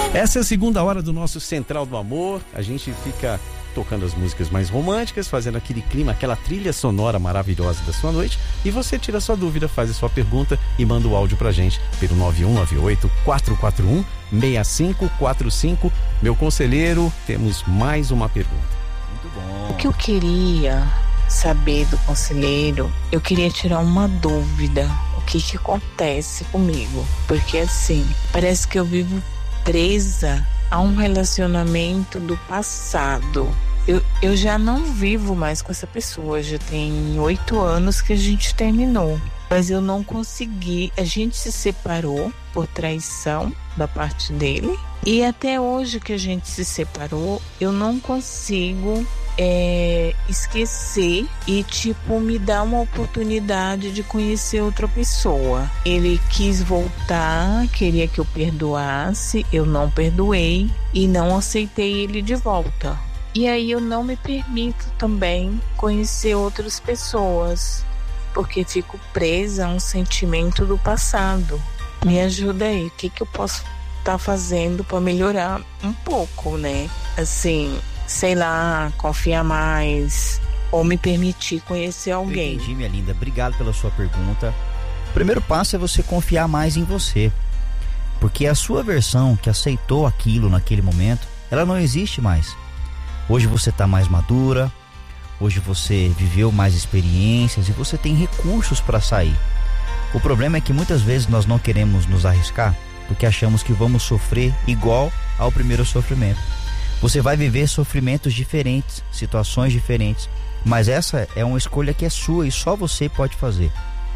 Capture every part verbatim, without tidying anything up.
Essa é a segunda hora do nosso Central do Amor. A gente fica tocando as músicas mais românticas, fazendo aquele clima, aquela trilha sonora maravilhosa da sua noite. E você tira a sua dúvida, faz a sua pergunta e manda o áudio pra gente pelo nove um nove oito, quatro quatro um, seis cinco quatro cinco. Meu conselheiro, temos mais uma pergunta. Muito bom. O que eu queria saber do conselheiro, eu queria tirar uma dúvida. O que que acontece comigo? Porque assim, parece que eu vivo presa a um relacionamento do passado. Eu, eu já não vivo mais com essa pessoa, já tem oito anos que a gente terminou. Mas eu não consegui, a gente se separou por traição da parte dele. E até hoje que a gente se separou, eu não consigo é, esquecer e tipo me dar uma oportunidade de conhecer outra pessoa. Ele quis voltar, queria que eu perdoasse, eu não perdoei e não aceitei ele de volta. E aí eu não me permito também conhecer outras pessoas, porque fico presa a um sentimento do passado. Me ajuda aí, o que que eu posso estar fazendo para melhorar um pouco, né? Assim, sei lá, confiar mais ou me permitir conhecer alguém. Eu entendi, minha linda. Obrigado pela sua pergunta. O primeiro passo é você confiar mais em você, porque a sua versão que aceitou aquilo naquele momento, ela não existe mais. Hoje você está mais madura, hoje você viveu mais experiências e você tem recursos para sair. O problema é que muitas vezes nós não queremos nos arriscar porque achamos que vamos sofrer igual ao primeiro sofrimento. Você vai viver sofrimentos diferentes, situações diferentes, mas essa é uma escolha que é sua e só você pode fazer.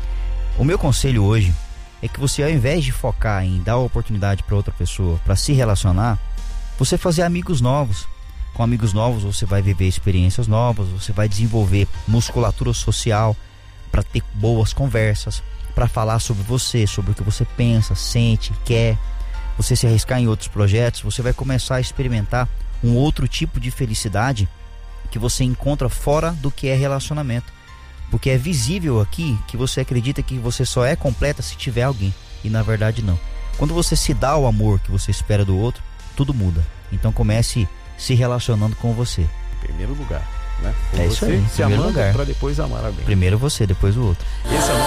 O meu conselho hoje é que você, ao invés de focar em dar oportunidade para outra pessoa, para se relacionar, você fazer amigos novos. Com amigos novos você vai viver experiências novas, você vai desenvolver musculatura social para ter boas conversas, para falar sobre você, sobre o que você pensa, sente, quer. Você se arriscar em outros projetos, você vai começar a experimentar um outro tipo de felicidade que você encontra fora do que é relacionamento. Porque é visível aqui que você acredita que você só é completa se tiver alguém, e na verdade não. Quando você se dá o amor que você espera do outro, tudo muda. Então comece se relacionando com você. Em primeiro lugar, né? Com é você, isso aí, se primeiro amando lugar. Para depois amar alguém. Primeiro você, depois o outro. Esse é o